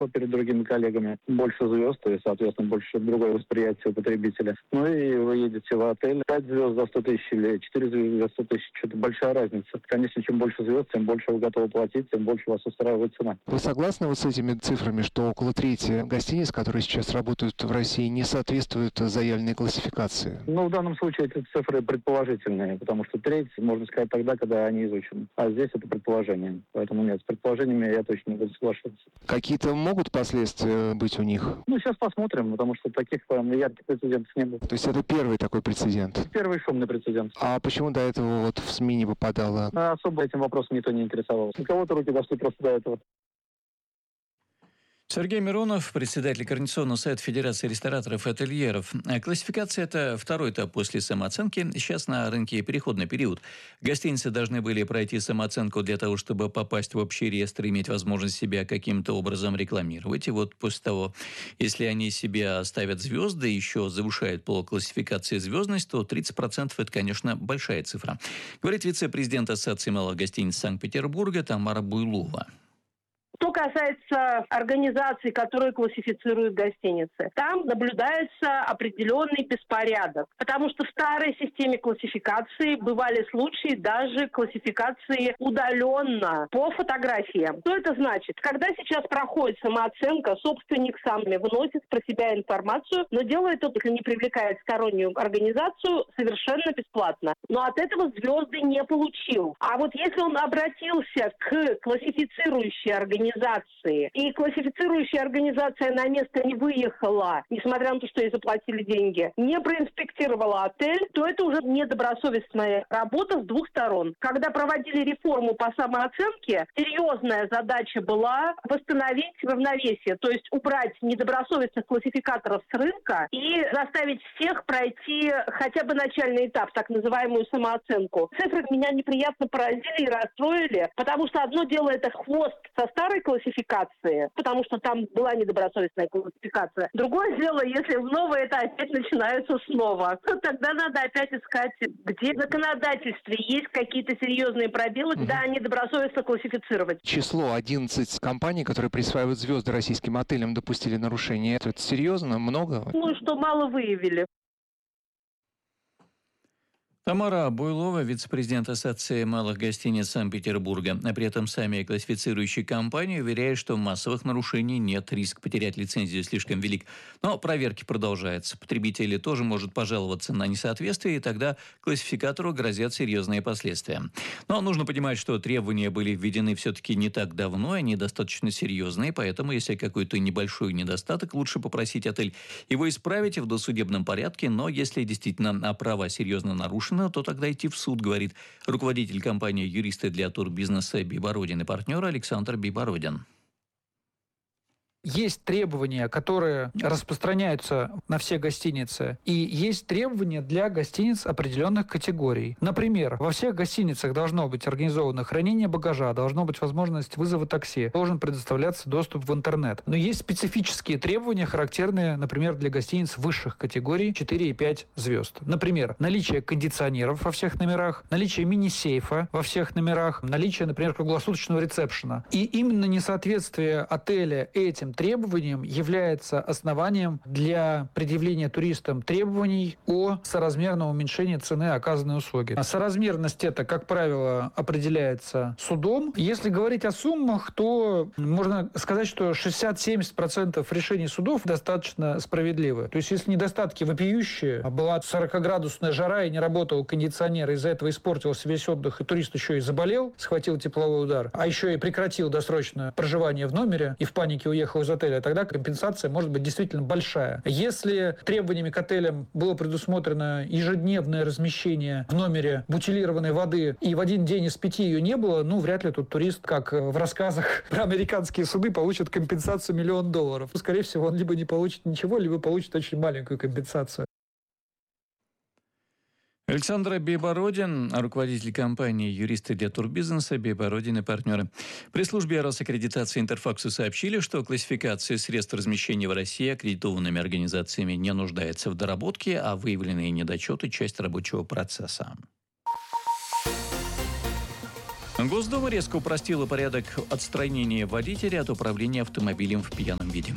перед другими коллегами. Больше звезд, и, соответственно, больше другое восприятие у потребителя. Ну и вы едете в отель, 5 звезд за 100 тысяч или 4 звезды за 100 тысяч. Что-то большая разница. Конечно, чем больше звезд, тем больше вы готовы платить, тем больше вас устраивает цена. Вы согласны вот с этими цифрами, что около трети гостиниц, которые сейчас работают в России, не соответствуют заявленной классификации? Ну, в данном случае эти цифры предположительные, потому что треть, можно сказать, тогда, когда они изучены. А здесь это предположение. Поэтому нет, с предположениями я точно не буду соглашаться. Какие-то могут последствия быть у них? Ну, сейчас посмотрим, потому что таких ярких прецедентов не было. То есть это первый такой прецедент? Первый шумный прецедент. А почему до этого вот в СМИ не попадало? Особо этим вопросом никто не интересовался. У кого-то руки дошли просто до этого. Сергей Миронов, председатель Координационного совета Федерации рестораторов и ательеров. Классификация – это второй этап после самооценки. Сейчас на рынке переходный период. Гостиницы должны были пройти самооценку для того, чтобы попасть в общий реестр и иметь возможность себя каким-то образом рекламировать. И вот после того, если они себе ставят звезды, еще завышают по классификации звездность, то 30% – это, конечно, большая цифра. Говорит вице-президент Ассоциации малых гостиниц Санкт-Петербурга Тамара Буйлова. Что касается организаций, которые классифицируют гостиницы, там наблюдается определенный беспорядок. Потому что в старой системе классификации бывали случаи даже классификации удаленно по фотографиям. Что это значит? Когда сейчас проходит самооценка, собственник сам выносит про себя информацию, но делает это, если не привлекает стороннюю организацию, совершенно бесплатно. Но от этого звезды не получил. А вот если он обратился к классифицирующей организации, и классифицирующая организация на место не выехала, несмотря на то, что ей заплатили деньги, не проинспектировала отель, то это уже недобросовестная работа с двух сторон. Когда проводили реформу по самооценке, серьезная задача была восстановить равновесие, то есть убрать недобросовестных классификаторов с рынка и заставить всех пройти хотя бы начальный этап, так называемую самооценку. Цифры меня неприятно поразили и расстроили, потому что одно дело это хвост со старой классификации, потому что там была недобросовестная классификация. Другое дело, если в новое это опять начинается снова. Тогда надо опять искать, где в законодательстве есть какие-то серьезные пробелы, да, недобросовестно классифицировать. Число 11 компаний, которые присваивают звезды российским отелям, допустили нарушение. Это серьезно? Много? Ну, что мало выявили. Тамара Буйлова, вице-президент Ассоциации малых гостиниц Санкт-Петербурга. При этом сами классифицирующие компании уверяют, что массовых нарушений нет, риск потерять лицензию слишком велик. Но проверки продолжаются. Потребитель тоже может пожаловаться на несоответствие, и тогда классификатору грозят серьезные последствия. Но нужно понимать, что требования были введены все-таки не так давно, они достаточно серьезные, поэтому если какой-то небольшой недостаток, лучше попросить отель его исправить в досудебном порядке, но если действительно права серьезно нарушены, то тогда идти в суд, говорит руководитель компании «Юристы для турбизнеса» Бибородин и партнер Александр Бибородин. Есть требования, которые распространяются на все гостиницы, и есть требования для гостиниц определенных категорий. Например, во всех гостиницах должно быть организовано хранение багажа, должна быть возможность вызова такси, должен предоставляться доступ в интернет. Но есть специфические требования, характерные, например, для гостиниц высших категорий 4 и 5 звезд. Например, наличие кондиционеров во всех номерах, наличие мини-сейфа во всех номерах, наличие, например, круглосуточного ресепшена. И именно несоответствие отеля этим требованиям является основанием для предъявления туристам требований о соразмерном уменьшении цены оказанной услуги. А соразмерность это, как правило, определяется судом. Если говорить о суммах, то можно сказать, что 60-70% решений судов достаточно справедливы. То есть если недостатки вопиющие, была 40-градусная жара и не работал кондиционер, из-за этого испортился весь отдых, и турист еще и заболел, схватил тепловой удар, а еще и прекратил досрочное проживание в номере и в панике уехал из отеля, тогда компенсация может быть действительно большая. Если требованиями к отелям было предусмотрено ежедневное размещение в номере бутилированной воды, и в один день из 5 ее не было, вряд ли тут турист, как в рассказах про американские суды, получит компенсацию $1 миллион. Скорее всего, он либо не получит ничего, либо получит очень маленькую компенсацию. Александр Бибородин, руководитель компании «Юристы для турбизнеса», Бибородин и партнеры. При службе Росаккредитации Интерфаксу сообщили, что классификация средств размещения в России аккредитованными организациями не нуждается в доработке, а выявленные недочеты – часть рабочего процесса. Госдума резко упростила порядок отстранения водителя от управления автомобилем в пьяном виде.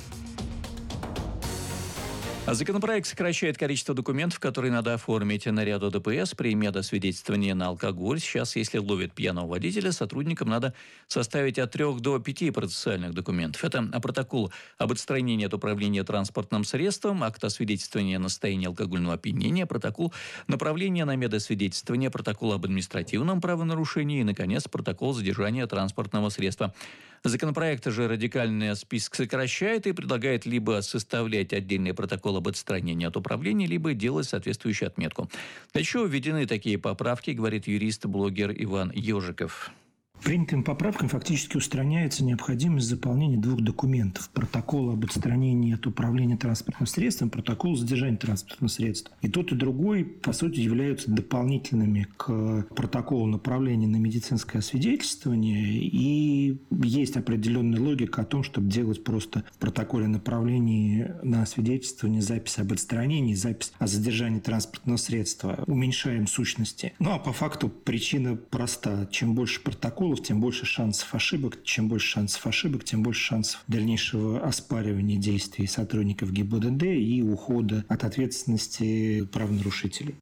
Законопроект сокращает количество документов, которые надо оформить наряду ДПС при медосвидетельствовании на алкоголь. Сейчас, если ловят пьяного водителя, сотрудникам надо составить от 3 до 5 процессуальных документов. Это протокол об отстранении от управления транспортным средством, акт освидетельствования на состояние алкогольного опьянения, протокол направления на медосвидетельствование, протокол об административном правонарушении и, наконец, протокол задержания транспортного средства. Законопроект же радикальный список сокращает и предлагает либо составлять отдельный протокол об отстранении от управления, либо делать соответствующую отметку. Для чего введены такие поправки, говорит юрист-блогер Иван Ежиков. Принятыми поправками фактически устраняется необходимость заполнения 2 документов. Протокол об отстранении от управления транспортным средством, протокол задержания транспортного средства. И тот, и другой, по сути, являются дополнительными к протоколу направления на медицинское освидетельствование. И есть определенная логика о том, чтобы делать просто в протоколе направления на освидетельствование запись об отстранении, запись о задержании транспортного средства. Уменьшаем сущности. Ну, а по факту причина проста. Чем больше протоколов, тем больше шансов ошибок. Чем больше шансов ошибок, тем больше шансов дальнейшего оспаривания действий сотрудников ГИБДД и ухода от ответственности правонарушителей.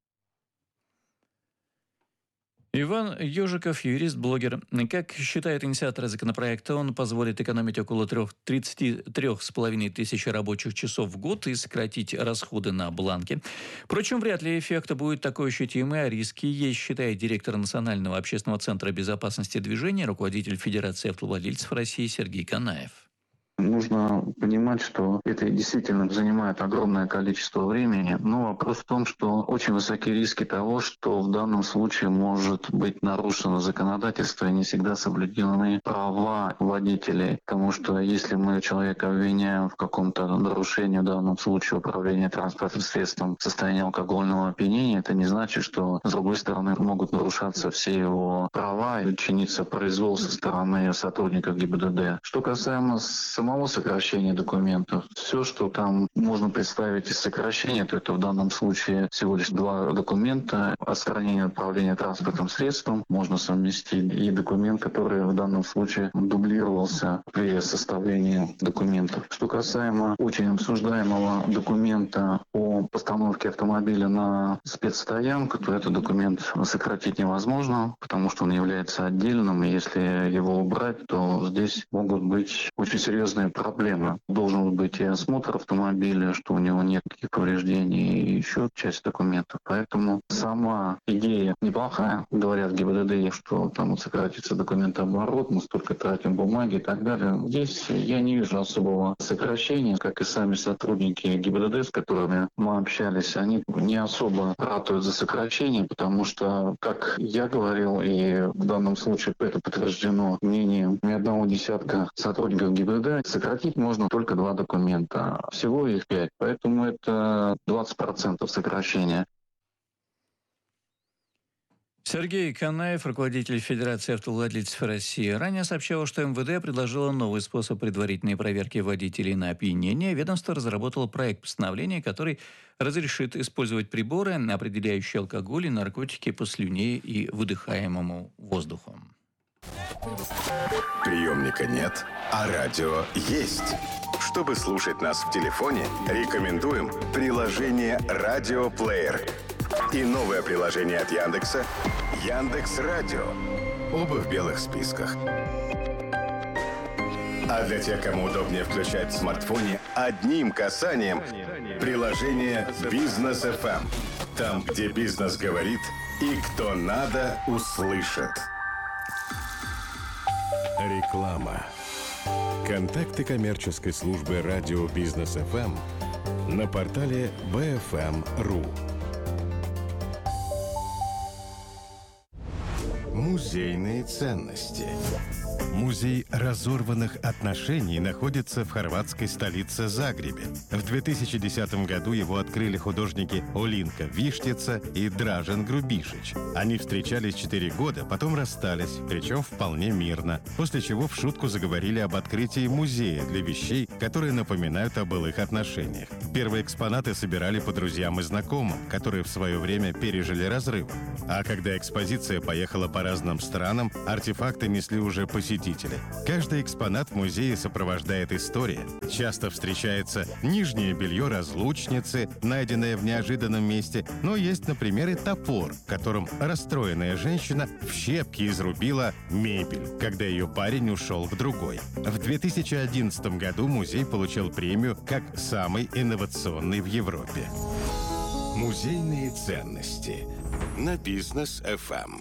Иван Ежиков, юрист-блогер. Как считают инициаторы законопроекта, он позволит экономить около 33,5 тысяч рабочих часов в год и сократить расходы на бланки. Впрочем, вряд ли эффект будет такой ощутимый, а риски есть, считает директор Национального общественного центра безопасности движения, руководитель Федерации автовладельцев России Сергей Канаев. Нужно понимать, что это действительно занимает огромное количество времени, но вопрос в том, что очень высоки риски того, что в данном случае может быть нарушено законодательство и не всегда соблюдены права водителей. Потому что если мы человека обвиняем в каком-то нарушении, в данном случае управления транспортным средством в состоянии алкогольного опьянения, это не значит, что с другой стороны могут нарушаться все его права и чиниться произвол со стороны сотрудников ГИБДД. Что касаемо самого сокращения документов. Все, что там можно представить из сокращения, то это в данном случае всего лишь 2 документа. Отстранение управления транспортным средством можно совместить и документ, который в данном случае дублировался при составлении документов. Что касаемо очень обсуждаемого документа о постановке автомобиля на спецстоянку, то этот документ сократить невозможно, потому что он является отдельным, и если его убрать, то здесь могут быть очень серьезные проблемы. Должен быть и осмотр автомобиля, что у него нет никаких повреждений, и еще часть документов. Поэтому сама идея неплохая. Говорят ГИБДД, что там сократится документооборот, мы столько тратим бумаги и так далее. Здесь я не вижу особого сокращения, как и сами сотрудники ГИБДД, с которыми мы общались, они не особо ратуют за сокращение, потому что, как я говорил, и в данном случае это подтверждено мнением ни одного десятка сотрудников ГИБДД, сократить можно только 2 документа. Всего их 5. Поэтому это 20% сокращения. Сергей Канаев, руководитель Федерации автовладельцев России, ранее сообщал, что МВД предложило новый способ предварительной проверки водителей на опьянение. Ведомство разработало проект постановления, который разрешит использовать приборы, определяющие алкоголь и наркотики по слюне и выдыхаемому воздуху. Приемника нет, а радио есть. Чтобы слушать нас в телефоне, рекомендуем приложение «Радиоплеер» и новое приложение от Яндекса «Яндекс.Радио». Оба в белых списках. А для тех, кому удобнее включать в смартфоне, одним касанием приложение «Бизнес FM». Там, где бизнес говорит и кто надо, услышит. Реклама. Контакты коммерческой службы радио «Бизнес FM» на портале bfm.ru. Музейные ценности. Музей разорванных отношений находится в хорватской столице Загребе. В 2010 году его открыли художники Олинка Виштица и Дражен Грубишич. Они встречались 4 года, потом расстались, причем вполне мирно, после чего в шутку заговорили об открытии музея для вещей, которые напоминают о былых отношениях. Первые экспонаты собирали по друзьям и знакомым, которые в свое время пережили разрыв. А когда экспозиция поехала по разным странам, артефакты несли уже посетители. Каждый экспонат в музее сопровождает история. Часто встречается нижнее белье разлучницы, найденное в неожиданном месте, но есть, например, и топор, которым расстроенная женщина в щепки изрубила мебель, когда ее парень ушел к другой. В 2011 году музей получил премию как самый инновационный в Европе. Музейные ценности на Бизнес FM.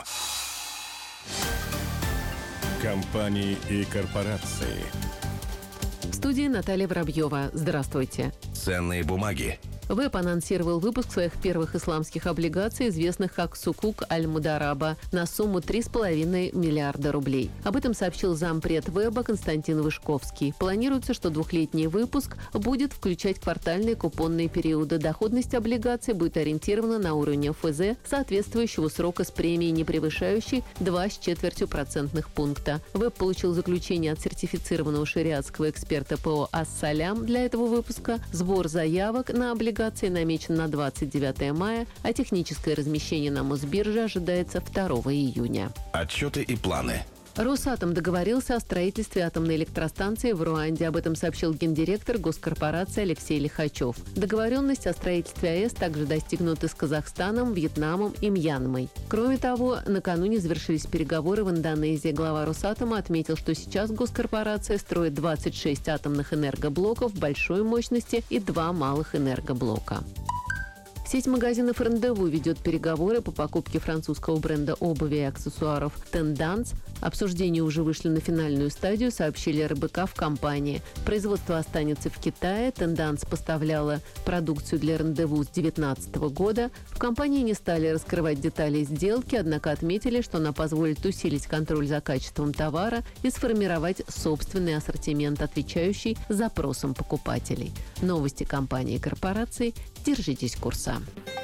Компании и корпорации. В студии Наталья Воробьева. Здравствуйте. Ценные бумаги. ВЭП анонсировал выпуск своих первых исламских облигаций, известных как Сукук Аль-Мудараба, на сумму 3,5 миллиарда рублей. Об этом сообщил зампред ВЭБа Константин Вышковский. Планируется, что двухлетний выпуск будет включать квартальные купонные периоды. Доходность облигаций будет ориентирована на уровень ФЗ, соответствующего срока с премией, не превышающей 2,25% пункта. ВЭБ получил заключение от сертифицированного шариатского эксперта ПО «Ас-Салям» для этого выпуска. Сбор заявок на облигации намечен на 29 мая, а техническое размещение на Мосбирже ожидается 2 июня. Отчеты и планы. Росатом договорился о строительстве атомной электростанции в Руанде. Об этом сообщил гендиректор госкорпорации Алексей Лихачев. Договоренность о строительстве АЭС также достигнута с Казахстаном, Вьетнамом и Мьянмой. Кроме того, накануне завершились переговоры в Индонезии. Глава Росатома отметил, что сейчас госкорпорация строит 26 атомных энергоблоков большой мощности и 2 малых энергоблока. Сеть магазинов «Рандеву» ведет переговоры по покупке французского бренда обуви и аксессуаров «Тенданс». Обсуждения уже вышли на финальную стадию, сообщили РБК в компании. Производство останется в Китае. «Тенданс» поставляла продукцию для «Рандеву» с 2019 года. В компании не стали раскрывать детали сделки, однако отметили, что она позволит усилить контроль за качеством товара и сформировать собственный ассортимент, отвечающий запросам покупателей. Новости компании и корпораций. Держитесь курса.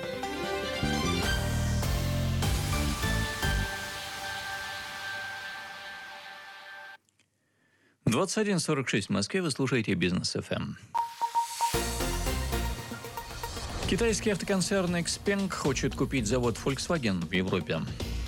— 21:46 в Москве. Вы слушаете Бизнес ФМ. Китайский автоконцерн XPeng хочет купить завод Volkswagen в Европе.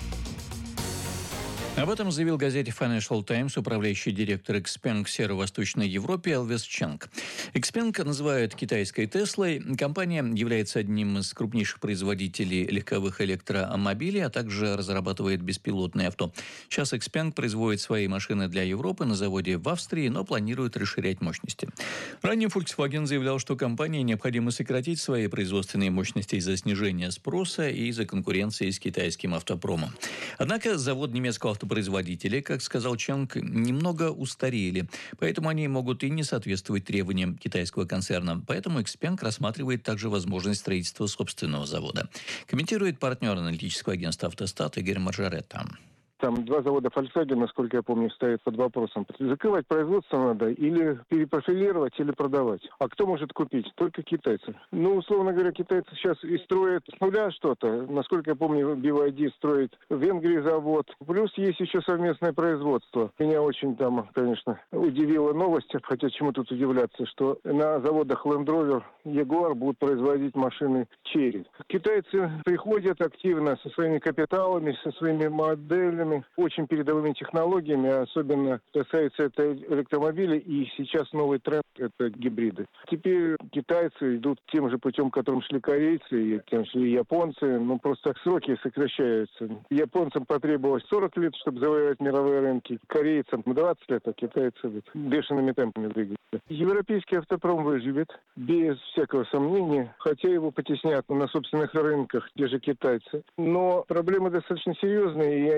Об этом заявил газете Financial Times управляющий директор XPeng в Северо-Восточной Европе Элвис Ченг. XPeng называют китайской Теслой. Компания является одним из крупнейших производителей легковых электромобилей, а также разрабатывает беспилотные авто. Сейчас XPeng производит свои машины для Европы на заводе в Австрии, но планирует расширять мощности. Ранее Volkswagen заявлял, что компании необходимо сократить свои производственные мощности из-за снижения спроса и из-за конкуренции с китайским автопромом. Однако завод немецкого автопроизводителя, как сказал Ченг, немного устарели, поэтому они могут и не соответствовать требованиям китайского концерна. Поэтому XPeng рассматривает также возможность строительства собственного завода. Комментирует партнер аналитического агентства «Автостат» Игорь Маржаретта. Там 2 завода Volkswagen, насколько я помню, стоят под вопросом. Закрывать производство надо или перепрофилировать, или продавать. А кто может купить? Только китайцы. Ну, условно говоря, китайцы сейчас и строят с нуля что-то. Насколько я помню, BYD строит в Венгрии завод. Плюс есть еще совместное производство. Меня очень там, конечно, удивила новость, хотя чему тут удивляться, что на заводах Land Rover, Jaguar будут производить машины Chery. Китайцы приходят активно со своими капиталами, со своими моделями, очень передовыми технологиями, особенно касается это электромобилей, и сейчас новый тренд – это гибриды. Теперь китайцы идут тем же путем, которым шли корейцы, и тем шли японцы, но просто сроки сокращаются. Японцам потребовалось 40 лет, чтобы завоевать мировые рынки, корейцам 20 лет, а китайцы бешеными темпами двигаются. Европейский автопром выживет, без всякого сомнения, хотя его потеснят на собственных рынках, те же китайцы. Но проблемы достаточно серьезные, и они системные.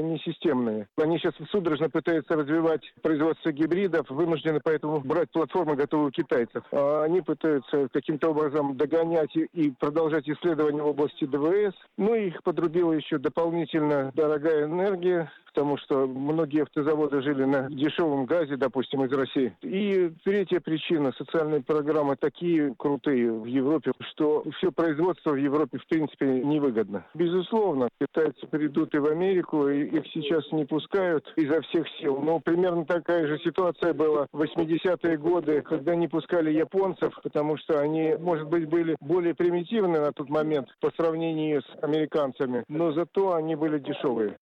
системные. Они сейчас судорожно пытаются развивать производство гибридов, вынуждены поэтому брать платформы, готовые у китайцев. А они пытаются каким-то образом догонять и продолжать исследования в области ДВС. Ну, их подрубила еще дополнительно дорогая энергия, потому что многие автозаводы жили на дешевом газе, допустим, из России. И третья причина. Социальные программы такие крутые в Европе, что все производство в Европе, в принципе, невыгодно. Безусловно, китайцы придут и в Америку, и их сейчас не пускают изо всех сил. Но примерно такая же ситуация была в 80-е годы, когда не пускали японцев, потому что они, может быть, были более примитивны на тот момент по сравнению с американцами, но зато они были дешевые.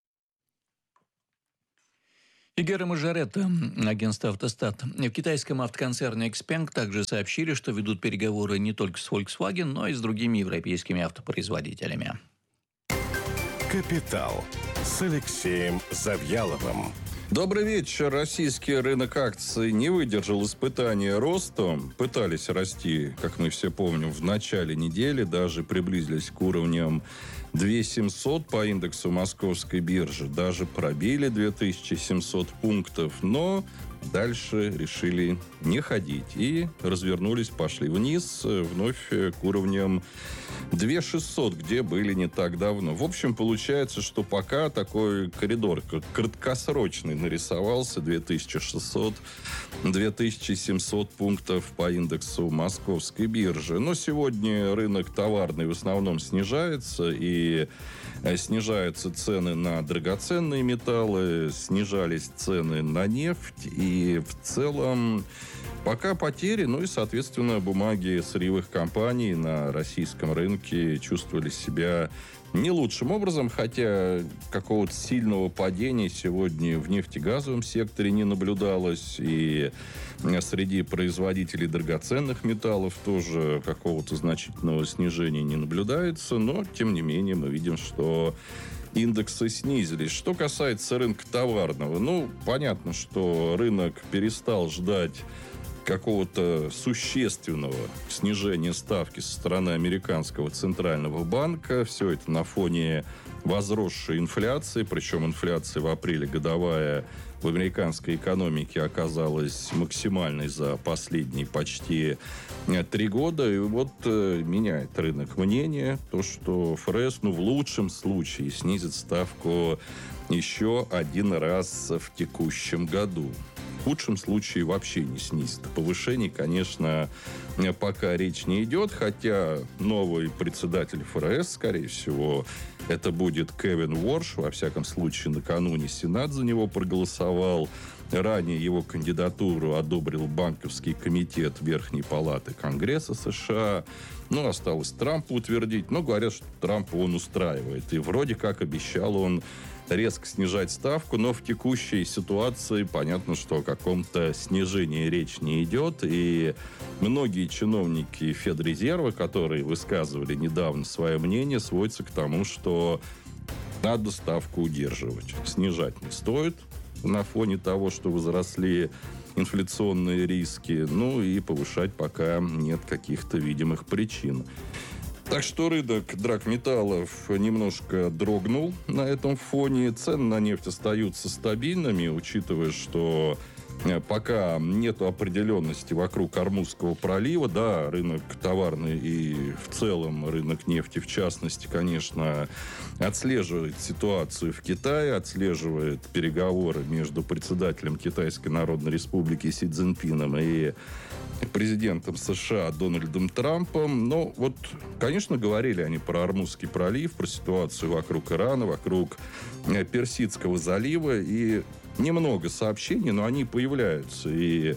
Игорь Мажоретто, агентство «Автостат». В китайском автоконцерне «Xpeng» также сообщили, что ведут переговоры не только с Volkswagen, но и с другими европейскими автопроизводителями. «Капитал» с Алексеем Завьяловым. Добрый вечер. Российский рынок акций не выдержал испытания ростом. Пытались расти, как мы все помним, в начале недели, даже приблизились к уровням 2700 по индексу Московской биржи. Даже пробили 2700 пунктов, но дальше решили не ходить. И развернулись, пошли вниз, вновь к уровням 2600, где были не так давно. В общем, получается, что пока такой коридор краткосрочный нарисовался, 2600-2700 пунктов по индексу Московской биржи. Но сегодня рынок товарный в основном снижается, и снижаются цены на драгоценные металлы, снижались цены на нефть, и в целом пока потери, ну и, соответственно, бумаги сырьевых компаний на российском рынке чувствовали себя не лучшим образом, хотя какого-то сильного падения сегодня в нефтегазовом секторе не наблюдалось, и среди производителей драгоценных металлов тоже какого-то значительного снижения не наблюдается, но, тем не менее, мы видим, что индексы снизились. Что касается рынка товарного, ну, понятно, что рынок перестал ждать какого-то существенного снижения ставки со стороны американского центрального банка. Все это на фоне возросшей инфляции, причем инфляция в апреле годовая в американской экономике оказалась максимальной за последние почти 3 года. И вот меняет рынок мнение, то, что ФРС, ну, в лучшем случае снизит ставку еще один раз в текущем году. В худшем случае вообще не снизит. О повышении, конечно, пока речь не идет, хотя новый председатель ФРС, скорее всего, это будет Кевин Уорш. Во всяком случае, накануне Сенат за него проголосовал. Ранее его кандидатуру одобрил банковский комитет Верхней палаты Конгресса США. Ну, осталось Трампа утвердить. Но говорят, что Трампа он устраивает. И вроде как обещал он резко снижать ставку, но в текущей ситуации понятно, что о каком-то снижении речь не идет. И многие чиновники Федрезерва, которые высказывали недавно свое мнение, сводятся к тому, что надо ставку удерживать. Снижать не стоит на фоне того, что возросли инфляционные риски. Ну и повышать пока нет каких-то видимых причин. Так что рынок драгметаллов немножко дрогнул на этом фоне. Цены на нефть остаются стабильными, учитывая, что пока нет определенности вокруг Ормузского пролива. Да, рынок товарный и в целом рынок нефти, в частности, конечно, отслеживает ситуацию в Китае, отслеживает переговоры между председателем Китайской Народной Республики Си Цзиньпином и президентом США Дональдом Трампом. Но вот, конечно, говорили они про Ормузский пролив, про ситуацию вокруг Ирана, вокруг Персидского залива. И немного сообщений, но они появляются. И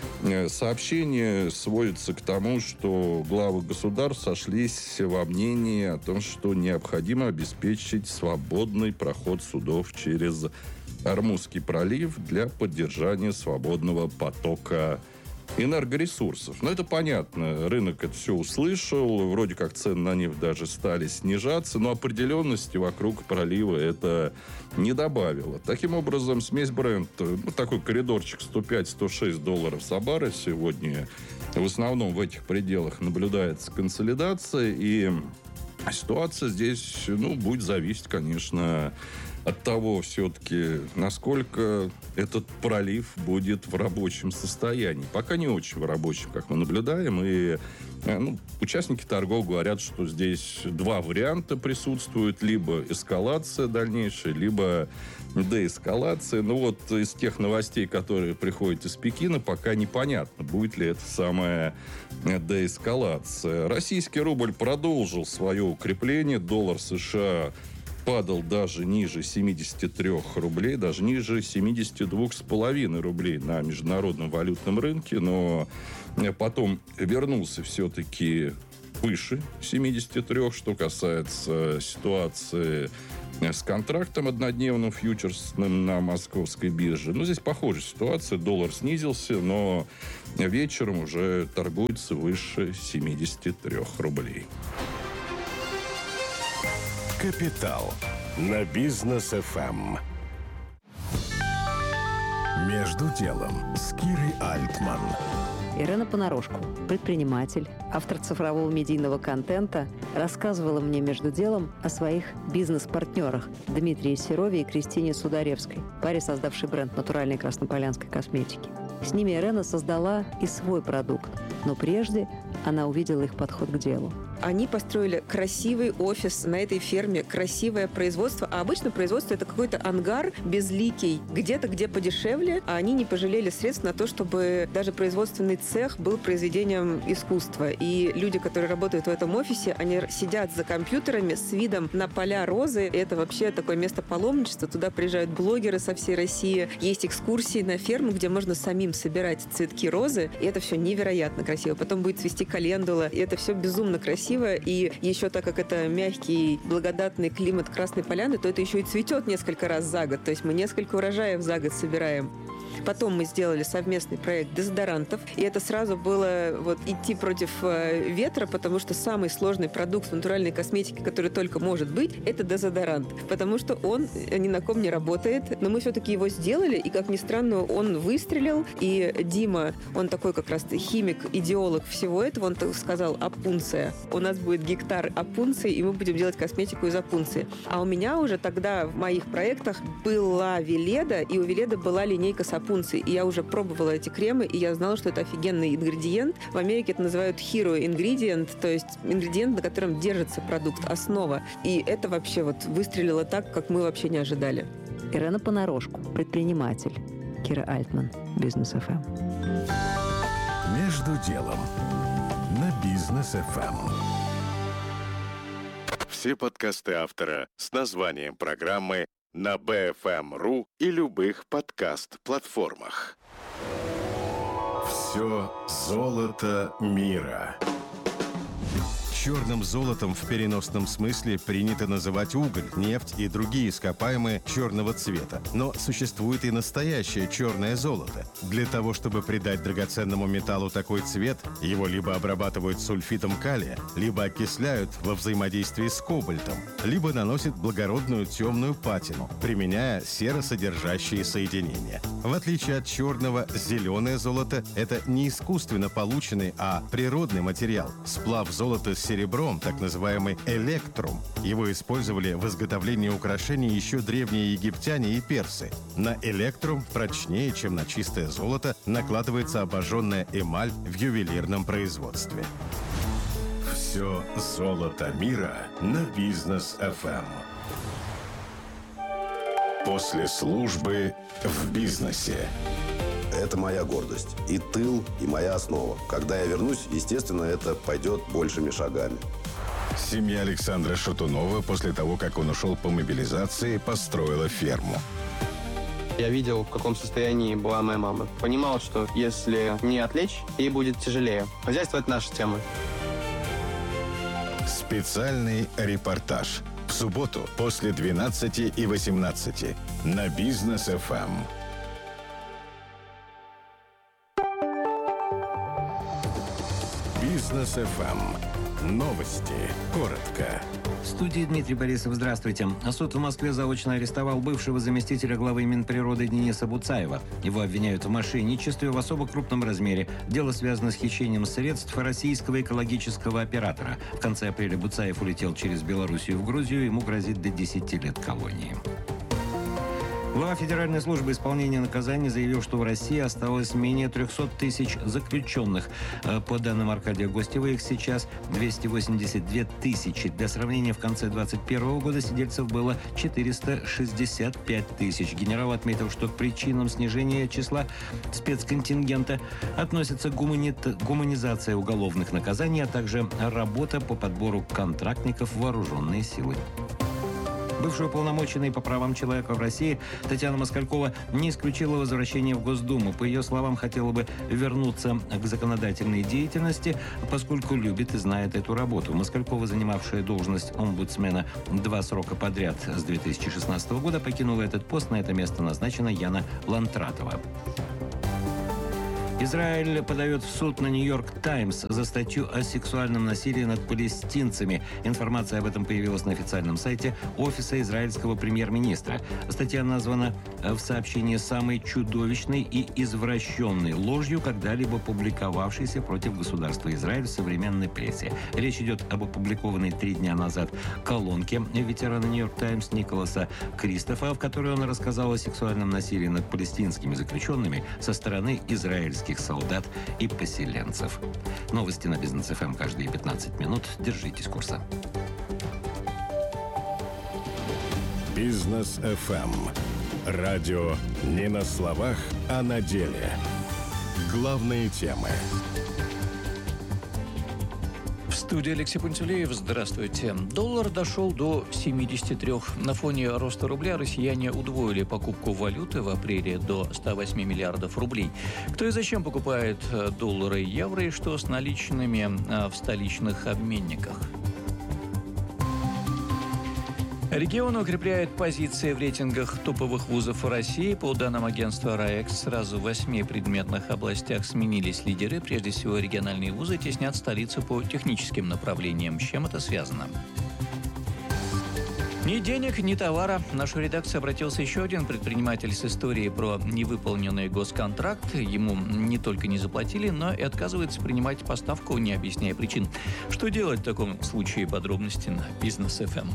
сообщения сводятся к тому, что главы государств сошлись во мнении о том, что необходимо обеспечить свободный проход судов через Ормузский пролив для поддержания свободного потока энергоресурсов. Но это понятно. Рынок это все услышал. Вроде как цены на нефть даже стали снижаться. Но определенности вокруг пролива это не добавило. Таким образом, смесь Brent, такой коридорчик $105-106 за баррель сегодня. В основном в этих пределах наблюдается консолидация. И ситуация здесь, будет зависеть, конечно, от того все-таки, насколько этот пролив будет в рабочем состоянии. Пока не очень в рабочем, как мы наблюдаем. И участники торгов говорят, что здесь два варианта присутствуют. Либо эскалация дальнейшая, либо деэскалация. Из тех новостей, которые приходят из Пекина, пока непонятно, будет ли это самая деэскалация. Российский рубль продолжил свое укрепление. Доллар США падал даже ниже 73 рублей, даже ниже 72,5 рублей на международном валютном рынке, но потом вернулся все-таки выше 73, что касается ситуации с контрактом однодневным фьючерсным на московской бирже. Здесь похожая ситуация. Доллар снизился, но вечером уже торгуется выше 73 рублей. «Капитал» на Бизнес ФМ. «Между делом» с Кирой Альтман. Ирена Понарошку, предприниматель, автор цифрового медийного контента, рассказывала мне между делом о своих бизнес-партнерах Дмитрии Серове и Кристине Сударевской, паре, создавшей бренд натуральной краснополянской косметики. С ними Ирена создала и свой продукт, но прежде она увидела их подход к делу. Они построили красивый офис на этой ферме, красивое производство. А обычно производство – это какой-то ангар безликий, где-то, где подешевле. А они не пожалели средств на то, чтобы даже производственный цех был произведением искусства. И люди, которые работают в этом офисе, они сидят за компьютерами с видом на поля розы. И это вообще такое место паломничества. Туда приезжают блогеры со всей России. Есть экскурсии на ферму, где можно самим собирать цветки розы. И это все невероятно красиво. Потом будет цвести календула. И это все безумно красиво. И еще так как это мягкий, благодатный климат Красной Поляны, то это еще и цветет несколько раз за год. То есть мы несколько урожаев за год собираем. Потом мы сделали совместный проект дезодорантов. И это сразу было идти против ветра, потому что самый сложный продукт в натуральной косметике, который только может быть, это дезодорант. Потому что он ни на ком не работает. Но мы все-таки его сделали, и, как ни странно, он выстрелил. И Дима, он такой как раз химик, идеолог всего этого, он сказал: опунция. У нас будет гектар опунции, и мы будем делать косметику из опунции. А у меня уже тогда в моих проектах была Веледа, и у Веледы была линейка с опунцией. И я уже пробовала эти кремы, и я знала, что это офигенный ингредиент. В Америке это называют hero ingredient, то есть ингредиент, на котором держится продукт, основа. И это вообще выстрелило так, как мы вообще не ожидали. Ирена Понарошку, предприниматель. Кира Альтман, Бизнес ФМ. «Между делом» на Бизнес ФМ. Все подкасты автора с названием программы на BFM.ru и любых подкаст-платформах. Все золото мира. Черным золотом в переносном смысле принято называть уголь, нефть и другие ископаемые черного цвета. Но существует и настоящее черное золото. Для того, чтобы придать драгоценному металлу такой цвет, его либо обрабатывают сульфитом калия, либо окисляют во взаимодействии с кобальтом, либо наносят благородную темную патину, применяя серосодержащие соединения. В отличие от черного, зеленое золото – это не искусственно полученный, а природный материал. Сплав золота с серебром, так называемый электрум. Его использовали в изготовлении украшений еще древние египтяне и персы. На электрум прочнее, чем на чистое золото, накладывается обожженная эмаль в ювелирном производстве. Все золото мира на Бизнес ФМ. После службы в бизнесе. Это моя гордость. И тыл, и моя основа. Когда я вернусь, естественно, это пойдет большими шагами. Семья Александра Шатунова после того, как он ушел по мобилизации, построила ферму. Я видел, в каком состоянии была моя мама. Понимал, что если не отвлечь, ей будет тяжелее. Хозяйство – это наша тема. Специальный репортаж. В субботу после 12 и 18 на Бизнес ФМ. Бизнес ФМ. Новости. Коротко. В студии Дмитрий Борисов. Здравствуйте. Суд в Москве заочно арестовал бывшего заместителя главы Минприроды Дениса Буцаева. Его обвиняют в мошенничестве в особо крупном размере. Дело связано с хищением средств российского экологического оператора. В конце апреля Буцаев улетел через Белоруссию в Грузию. Ему грозит до 10 лет колонии. Глава Федеральной службы исполнения наказаний заявил, что в России осталось менее 300 тысяч заключенных. По данным Аркадия Гостева, их сейчас 282 тысячи. Для сравнения, в конце 2021 года сидельцев было 465 тысяч. Генерал отметил, что к причинам снижения числа спецконтингента относятся гуманизация уголовных наказаний, а также работа по подбору контрактников в вооруженные силы. Бывшая уполномоченная по правам человека в России Татьяна Москалькова не исключила возвращение в Госдуму. По ее словам, хотела бы вернуться к законодательной деятельности, поскольку любит и знает эту работу. Москалькова, занимавшая должность омбудсмена 2 срока подряд с 2016 года, покинула этот пост. На это место назначена Яна Лантратова. Израиль подает в суд на «Нью-Йорк Таймс» за статью о сексуальном насилии над палестинцами. Информация об этом появилась на официальном сайте Офиса израильского премьер-министра. Статья названа в сообщении самой чудовищной и извращенной ложью, когда-либо публиковавшейся против государства Израиль в современной прессе. Речь идет об опубликованной 3 дня назад колонке ветерана «Нью-Йорк Таймс» Николаса Кристофа, в которой он рассказал о сексуальном насилии над палестинскими заключенными со стороны израильских солдат и поселенцев. Новости на Бизнес ФМ каждые 15 минут. Держитесь курса. Бизнес ФМ. Радио не на словах, а на деле. Главные темы. В студии Алексей Пантелеев. Здравствуйте. Доллар дошел до 73. На фоне роста рубля россияне удвоили покупку валюты в апреле до 108 миллиардов рублей. Кто и зачем покупает доллары и евро, и что с наличными в столичных обменниках? Регион укрепляет позиции в рейтингах топовых вузов России. По данным агентства РАЭКС, сразу в 8 предметных областях сменились лидеры. Прежде всего, региональные вузы теснят столицу по техническим направлениям. С чем это связано? Ни денег, ни товара. В нашу редакцию обратился еще один предприниматель с историей про невыполненный госконтракт. Ему не только не заплатили, но и отказывается принимать поставку, не объясняя причин. Что делать в таком случае? Подробности на Бизнес ФМ.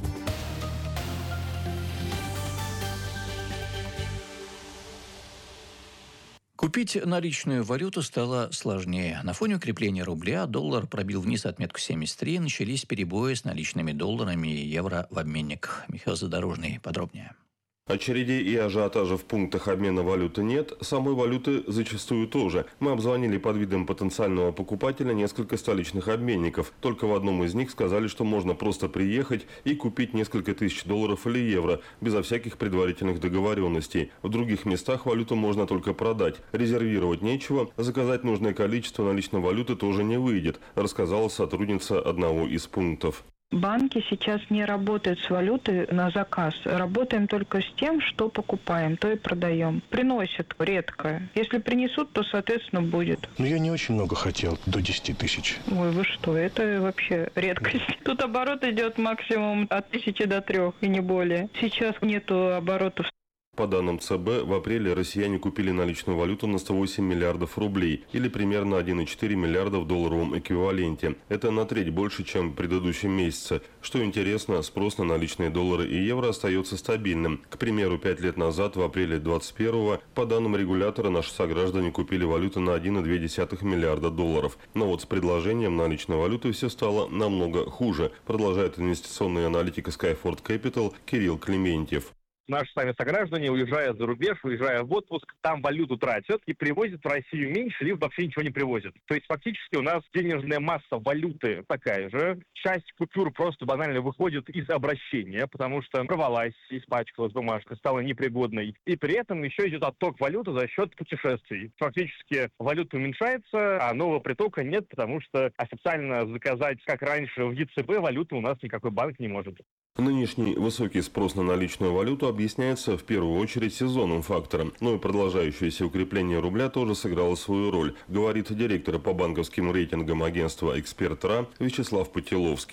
Купить наличную валюту стало сложнее. На фоне укрепления рубля доллар пробил вниз отметку 73, начались перебои с наличными долларами и евро в обменниках. Михаил Задорожный. Подробнее. Очередей и ажиотажа в пунктах обмена валюты нет, самой валюты зачастую тоже. Мы обзвонили под видом потенциального покупателя несколько столичных обменников. Только в одном из них сказали, что можно просто приехать и купить несколько тысяч долларов или евро, безо всяких предварительных договоренностей. В других местах валюту можно только продать. Резервировать нечего, заказать нужное количество наличной валюты тоже не выйдет, рассказала сотрудница одного из пунктов. Банки сейчас не работают с валютой на заказ. Работаем только с тем, что покупаем, то и продаем. Приносят редко. Если принесут, то, соответственно, будет. Но я не очень много хотел, до 10 тысяч. Ой, вы что, это вообще редкость. Тут оборот идет максимум от 1000 до 3 и не более. Сейчас нету оборотов. По данным ЦБ, в апреле россияне купили наличную валюту на 108 миллиардов рублей, или примерно 1,4 миллиарда в долларовом эквиваленте. Это на треть больше, чем в предыдущем месяце. Что интересно, спрос на наличные доллары и евро остается стабильным. К примеру, 5 лет назад, в апреле 2021, по данным регулятора, наши сограждане купили валюту на 1,2 миллиарда долларов. Но вот с предложением наличной валюты все стало намного хуже, продолжает инвестиционный аналитик Skyford Capital Кирилл Клементьев. Наши сами сограждане, уезжая за рубеж, уезжая в отпуск, там валюту тратят и привозят в Россию меньше, либо вообще ничего не привозят. То есть фактически у нас денежная масса валюты такая же. Часть купюр просто банально выходит из обращения, потому что порвалась, испачкалась бумажка, стала непригодной. И при этом еще идет отток валюты за счет путешествий. Фактически валюта уменьшается, а нового притока нет, потому что официально заказать, как раньше, в ЕЦБ валюту у нас никакой банк не может. Нынешний высокий спрос на наличную валюту объясняется в первую очередь сезонным фактором, но и продолжающееся укрепление рубля тоже сыграло свою роль, говорит директор по банковским рейтингам агентства «Эксперт.РА» Вячеслав Потеловский.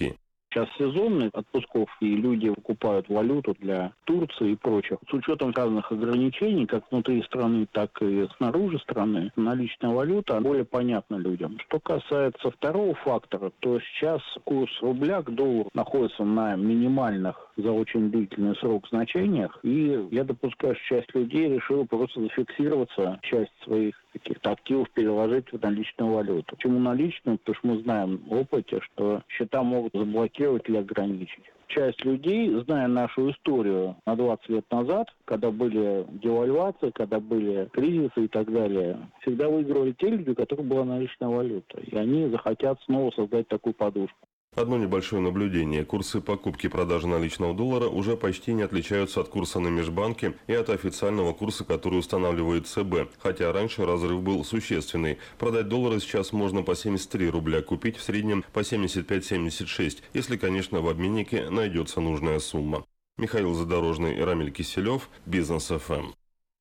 Сейчас сезонный отпусков, и люди покупают валюту для Турции и прочих. С учетом разных ограничений, как внутри страны, так и снаружи страны, наличная валюта более понятна людям. Что касается второго фактора, то сейчас курс рубля к доллару находится на минимальных за очень длительный срок значениях, и я допускаю, что часть людей решила просто зафиксироваться, часть своих каких-то активов переложить в наличную валюту. Почему наличную? Потому что мы знаем в опыте, что счета могут заблокировать или ограничить. Часть людей, зная нашу историю на 20 лет назад, когда были девальвации, когда были кризисы и так далее, всегда выигрывали те люди, у которых была наличная валюта. И они захотят снова создать такую подушку. Одно небольшое наблюдение. Курсы покупки и продажи наличного доллара уже почти не отличаются от курса на межбанке и от официального курса, который устанавливает ЦБ. Хотя раньше разрыв был существенный. Продать доллары сейчас можно по 73 рубля, купить в среднем по 75-76, если, конечно, в обменнике найдется нужная сумма. Михаил Задорожный и Рамиль Киселев, Бизнес ФМ.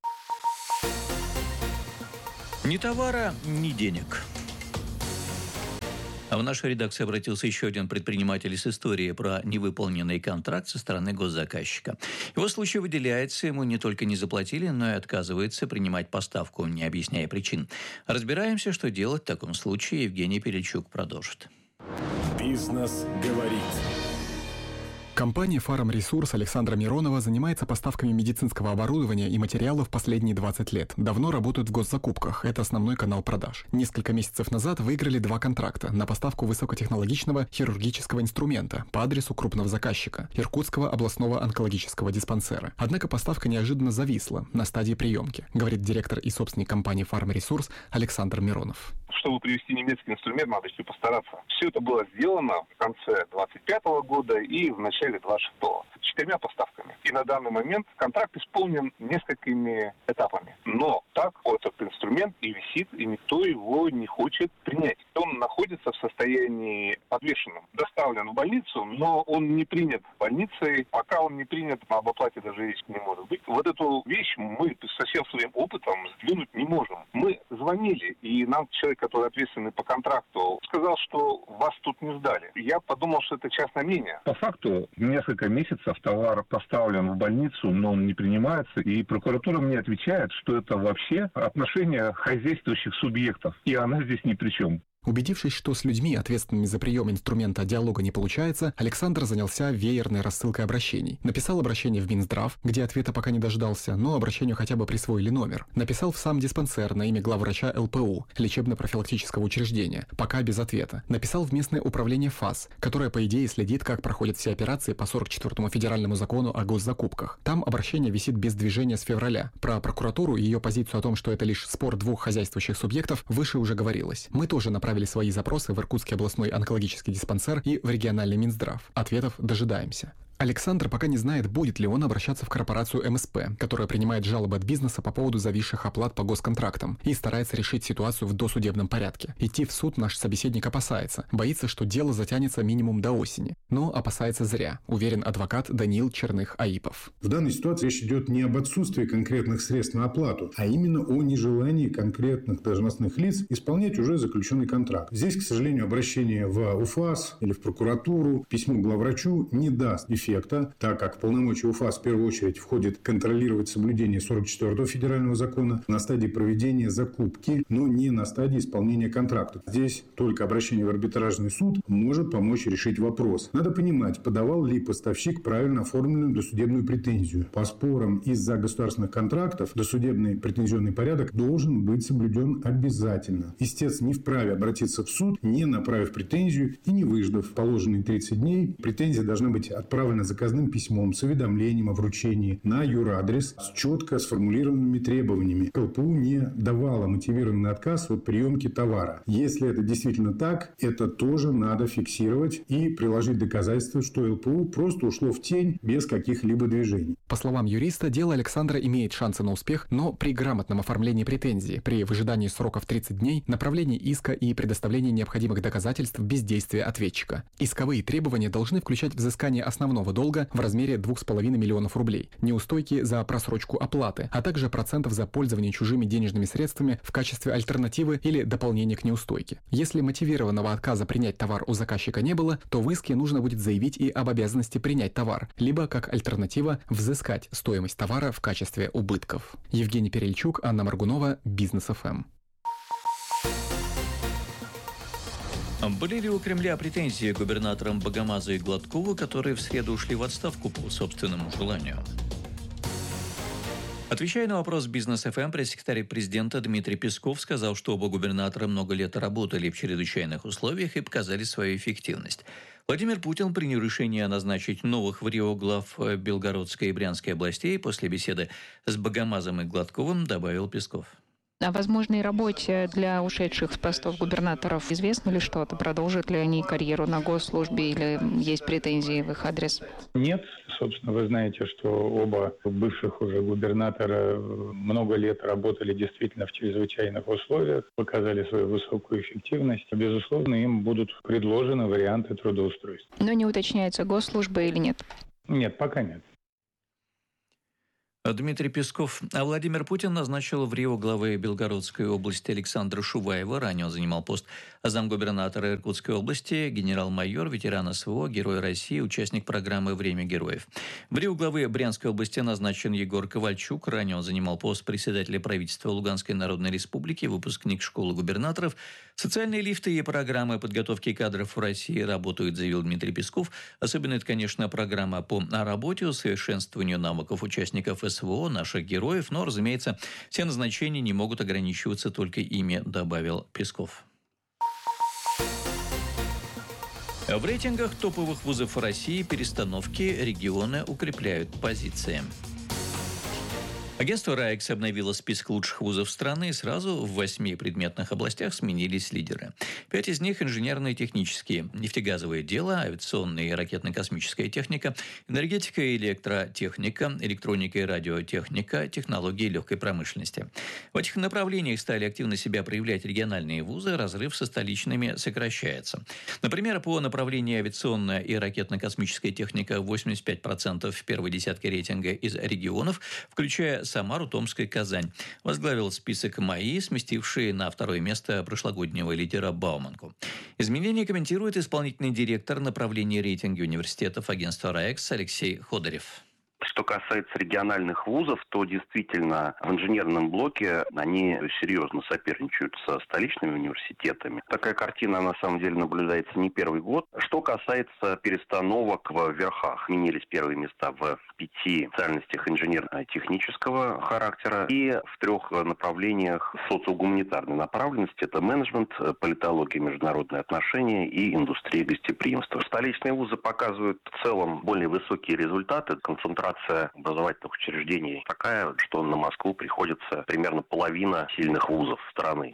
Ни товара, ни денег. А в нашу редакцию обратился еще один предприниматель с историей про невыполненный контракт со стороны госзаказчика. Его случай выделяется, ему не только не заплатили, но и отказывается принимать поставку, не объясняя причин. Разбираемся, что делать в таком случае. Евгений Перельчук продолжит. Бизнес говорит. Компания «Фарм Ресурс» Александра Миронова занимается поставками медицинского оборудования и материалов последние 20 лет. Давно работают в госзакупках. Это основной канал продаж. Несколько месяцев назад выиграли 2 контракта на поставку высокотехнологичного хирургического инструмента по адресу крупного заказчика – Иркутского областного онкологического диспансера. Однако поставка неожиданно зависла на стадии приемки, говорит директор и собственник компании «Фарм Ресурс» Александр Миронов. Чтобы привезти немецкий инструмент, надо еще постараться. Все это было сделано в конце 2025 года и в начале 2026. 4 поставками. И на данный момент контракт исполнен несколькими этапами. Но так этот инструмент и висит, и никто его не хочет принять. Он находится в состоянии подвешенном. Доставлен в больницу, но он не принят больницей. Пока он не принят, об оплате даже речи не может быть. Вот эту вещь мы со всем своим опытом сдвинуть не можем. Мы звонили, и нам человек, который ответственный по контракту, сказал, что вас тут не сдали. Я подумал, что это частное мнение. По факту, несколько месяцев товар поставлен в больницу, но он не принимается, и прокуратура мне отвечает, что это вообще отношение хозяйствующих субъектов, и она здесь ни при чем. Убедившись, что с людьми, ответственными за прием инструмента диалога не получается, Александр занялся веерной рассылкой обращений. Написал обращение в Минздрав, где ответа пока не дождался, но обращению хотя бы присвоили номер. Написал в сам диспансер на имя главврача ЛПУ, лечебно-профилактического учреждения, пока без ответа. Написал в местное управление ФАС, которое, по идее, следит, как проходят все операции по 44-му федеральному закону о госзакупках. Там обращение висит без движения с февраля. Про прокуратуру и ее позицию о том, что это лишь спор 2 хозяйствующих субъектов, выше уже говорилось. Мы тоже направили свои запросы в Иркутский областной онкологический диспансер и в региональный Минздрав. Ответов дожидаемся. Александр пока не знает, будет ли он обращаться в корпорацию МСП, которая принимает жалобы от бизнеса по поводу зависших оплат по госконтрактам и старается решить ситуацию в досудебном порядке. Идти в суд наш собеседник опасается. Боится, что дело затянется минимум до осени. Но опасается зря, уверен адвокат Даниил Черных-Аипов. В данной ситуации речь идет не об отсутствии конкретных средств на оплату, а именно о нежелании конкретных должностных лиц исполнять уже заключенный контракт. Здесь, к сожалению, обращение в УФАС или в прокуратуру, письмо главврачу не даст эффекта, так как в полномочия УФАС в первую очередь входит контролировать соблюдение 44-го федерального закона на стадии проведения закупки, но не на стадии исполнения контракта. Здесь только обращение в арбитражный суд может помочь решить вопрос. Надо понимать, подавал ли поставщик правильно оформленную досудебную претензию. По спорам из-за государственных контрактов досудебный претензионный порядок должен быть соблюден обязательно. Истец не вправе обратиться в суд, не направив претензию и не выждав положенные 30 дней. Претензия должна быть отправлена заказным письмом с уведомлением о вручении на юрадрес с четко сформулированными требованиями. ЛПУ не давала мотивированный отказ от приемки товара. Если это действительно так, это тоже надо фиксировать и приложить доказательства, что ЛПУ просто ушло в тень без каких-либо движений. По словам юриста, дело Александра имеет шансы на успех, но при грамотном оформлении претензии, при выжидании сроков 30 дней, направлении иска и предоставлении необходимых доказательств без действия ответчика. Исковые требования должны включать взыскание основного кредитного долга в размере 2,5 миллионов рублей, неустойки за просрочку оплаты, а также процентов за пользование чужими денежными средствами в качестве альтернативы или дополнения к неустойке. Если мотивированного отказа принять товар у заказчика не было, то в иске нужно будет заявить и об обязанности принять товар, либо как альтернатива взыскать стоимость товара в качестве убытков. Евгений Перельчук, Анна Маргунова, Бизнес ФМ. Были ли у Кремля претензии к губернаторам Богомазу и Гладкову, которые в среду ушли в отставку по собственному желанию? Отвечая на вопрос Бизнес ФМ, пресс-секретарь президента Дмитрий Песков сказал, что оба губернатора много лет работали в чрезвычайных условиях и показали свою эффективность. Владимир Путин принял решение назначить новых в Рио глав Белгородской и Брянской областей. После беседы с Богомазом и Гладковым добавил Песков. О возможной работе для ушедших с постов губернаторов известно ли что-то? Продолжат ли они карьеру на госслужбе или есть претензии в их адрес? Нет. Собственно, вы знаете, что оба бывших уже губернатора много лет работали действительно в чрезвычайных условиях, показали свою высокую эффективность. Безусловно, им будут предложены варианты трудоустройства. Но не уточняется, госслужба или нет? Нет, пока нет. Дмитрий Песков. А Владимир Путин назначил в Рио главы Белгородской области Александра Шуваева. Ранее он занимал пост замгубернатора Иркутской области, генерал-майор, ветеран СВО, Герой России, участник программы «Время героев». В Рио главы Брянской области назначен Егор Ковальчук. Ранее он занимал пост председателя правительства Луганской Народной Республики, выпускник школы губернаторов. Социальные лифты и программы подготовки кадров в России работают, заявил Дмитрий Песков. Особенно это, конечно, программа по работе, усовершенствованию навыков участников СВО, наших героев. Но, разумеется, все назначения не могут ограничиваться только ими, добавил Песков. В рейтингах топовых вузов России перестановки регионы укрепляют позиции. Агентство РАЭКС обновило список лучших вузов страны, и сразу в 8 предметных областях сменились лидеры. 5 из них – инженерные и технические, нефтегазовое дело, авиационная и ракетно-космическая техника, энергетика и электротехника, электроника и радиотехника, технологии легкой промышленности. В этих направлениях стали активно себя проявлять региональные вузы, разрыв со столичными сокращается. Например, по направлению авиационная и ракетно-космическая техника 85% в первой десятке рейтинга из регионов, включая Самару, Томск и Казань. Возглавил список МАИ, сместивший на второе место прошлогоднего лидера Бауманку. Изменения комментирует исполнительный директор направления рейтинга университетов агентства РАЭКС Алексей Ходорев. Что касается региональных вузов, то действительно в инженерном блоке они серьезно соперничают со столичными университетами. Такая картина на самом деле наблюдается не первый год. Что касается перестановок в верхах, сменились первые места в 5 специальностях инженерно-технического характера и в 3 направлениях социогуманитарной направленности. Это менеджмент, политология, международные отношения и индустрия гостеприимства. Столичные вузы показывают в целом более высокие результаты. Концентрация образовательных учреждений такая, что на Москву приходится примерно половина сильных вузов страны.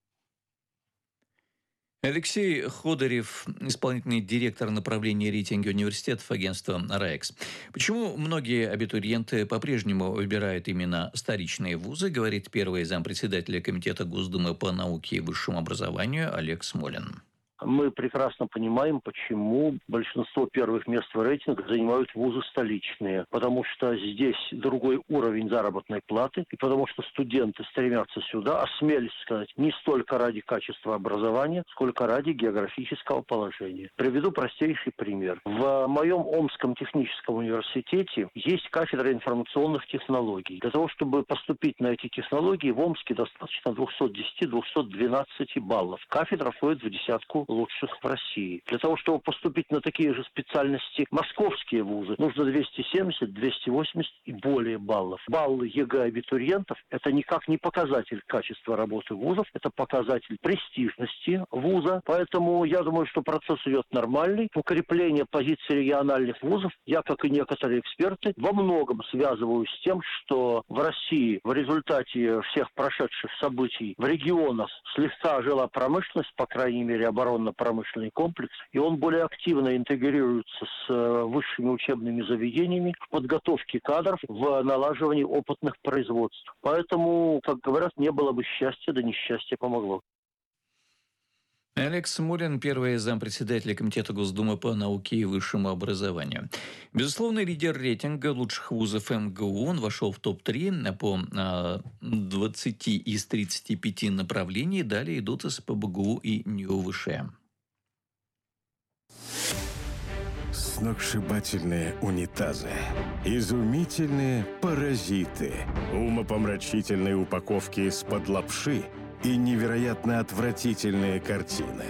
Алексей Ходорев, исполнительный директор направления рейтинга университетов агентства РАЭКС. Почему многие абитуриенты по-прежнему выбирают именно столичные вузы, говорит первый зампредседателя Комитета Госдумы по науке и высшему образованию Олег Смолин. Мы прекрасно понимаем, почему большинство первых мест в рейтинге занимают вузы столичные. Потому что здесь другой уровень заработной платы, и потому что студенты стремятся сюда, осмелюсь сказать, не столько ради качества образования, сколько ради географического положения. Приведу простейший пример. В моем Омском техническом университете есть кафедра информационных технологий. Для того, чтобы поступить на эти технологии, в Омске достаточно 210-212 баллов. Кафедра входит в десятку лучших в России. Для того, чтобы поступить на такие же специальности московские вузы, нужно 270, 280 и более баллов. Баллы ЕГЭ абитуриентов – это никак не показатель качества работы вузов, это показатель престижности вуза. Поэтому я думаю, что процесс идет нормальный. Укрепление позиций региональных вузов, я, как и некоторые эксперты, во многом связываю с тем, что в России в результате всех прошедших событий в регионах слегка ожила промышленность, по крайней мере, оборонно-промышленный комплекс, и он более активно интегрируется с высшими учебными заведениями в подготовке кадров, в налаживании опытных производств. Поэтому, как говорят, не было бы счастья, да несчастье помогло. Алекс Смолин, первый зампредседателя Комитета Госдумы по науке и высшему образованию. Безусловный лидер рейтинга лучших вузов МГУ. Он вошел в топ-3 по 20 из 35 направлений. Далее идут СПбГУ и НИУ-ВШ. Сногсшибательные унитазы, изумительные паразиты, умопомрачительные упаковки из-под лапши и невероятно отвратительные картины.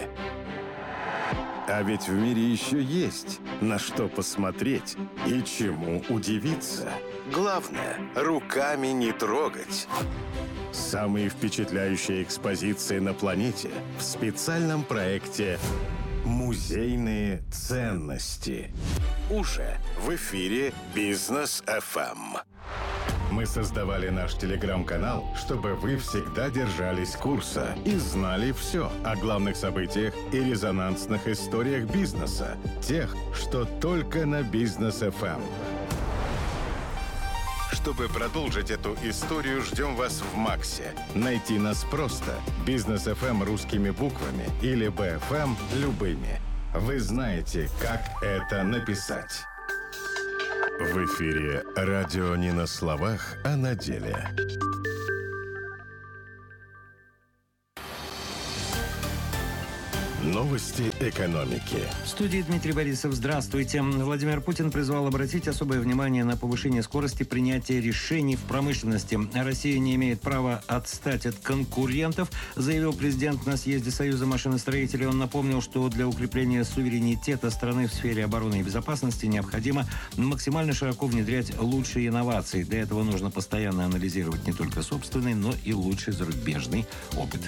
А ведь в мире еще есть на что посмотреть и чему удивиться. Главное, руками не трогать. Самые впечатляющие экспозиции на планете в специальном проекте «Музейные ценности». Уже в эфире Бизнес FM. Мы создавали наш телеграм-канал, чтобы вы всегда держались курса и знали все о главных событиях и резонансных историях бизнеса. Тех, что только на Бизнес FM. Чтобы продолжить эту историю, ждем вас в Максе. Найти нас просто. Бизнес FM русскими буквами или BFM любыми. Вы знаете, как это написать. В эфире радио не на словах, а на деле. Новости экономики. В студии Дмитрий Борисов. Здравствуйте. Владимир Путин призвал обратить особое внимание на повышение скорости принятия решений в промышленности. Россия не имеет права отстать от конкурентов, заявил президент на съезде Союза машиностроителей. Он напомнил, что для укрепления суверенитета страны в сфере обороны и безопасности необходимо максимально широко внедрять лучшие инновации. Для этого нужно постоянно анализировать не только собственный, но и лучший зарубежный опыт.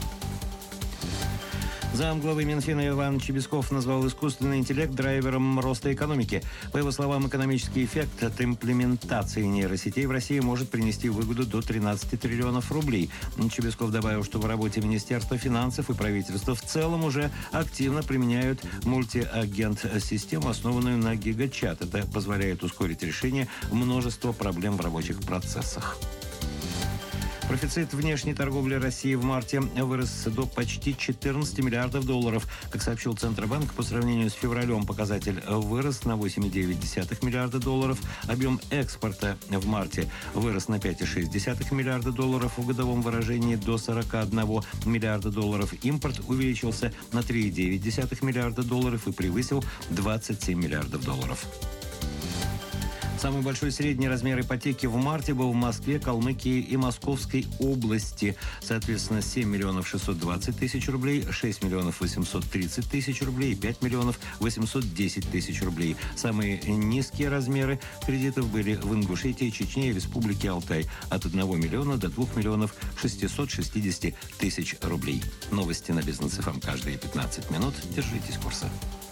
Замглавы Минфина Иван Чебесков назвал искусственный интеллект драйвером роста экономики. По его словам, экономический эффект от имплементации нейросетей в России может принести выгоду до 13 триллионов рублей. Чебесков добавил, что в работе Министерства финансов и правительства в целом уже активно применяют мультиагент-систему, основанную на гигачат. Это позволяет ускорить решение множества проблем в рабочих процессах. Профицит внешней торговли России в марте вырос до почти 14 миллиардов долларов. Как сообщил Центробанк, по сравнению с февралем показатель вырос на 8,9 миллиарда долларов. Объем экспорта в марте вырос на 5,6 миллиарда долларов в годовом выражении до 41 миллиарда долларов. Импорт увеличился на 3,9 миллиарда долларов и превысил 27 миллиардов долларов. Самый большой средний размер ипотеки в марте был в Москве, Калмыкии и Московской области. Соответственно, 7 миллионов 620 тысяч рублей, 6 миллионов 830 тысяч рублей и 5 миллионов 810 тысяч рублей. Самые низкие размеры кредитов были в Ингушетии, Чечне и Республике Алтай. От 1 миллиона до 2 миллионов 660 тысяч рублей. Новости на Бизнес ФМ каждые 15 минут. Держитесь курса.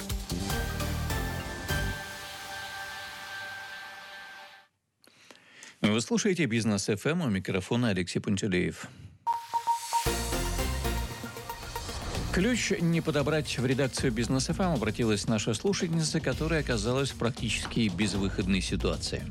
Вы слушаете «Бизнес ФМ», у микрофона Алексей Пантелеев. Ключ не подобрать в редакцию «Бизнес ФМ» обратилась наша слушательница, которая оказалась в практически безвыходной ситуации.